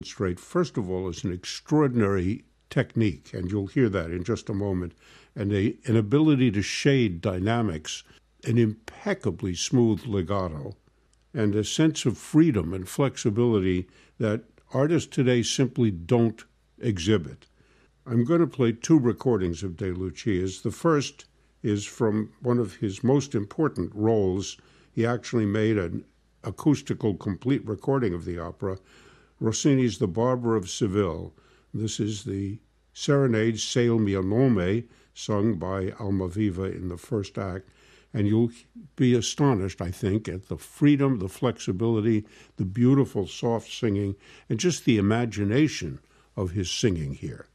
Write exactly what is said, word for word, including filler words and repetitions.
Straight, first of all, is an extraordinary technique, and you'll hear that in just a moment, and a, an ability to shade dynamics, an impeccably smooth legato, and a sense of freedom and flexibility that artists today simply don't exhibit. I'm going to play two recordings of De Lucia's. The first is from one of his most important roles. He actually made an acoustical complete recording of the opera, Rossini's The Barber of Seville. This is the serenade Se il mio nome, sung by Almaviva in the first act, and you'll be astonished, I think, at the freedom, the flexibility, the beautiful soft singing, and just the imagination of his singing here.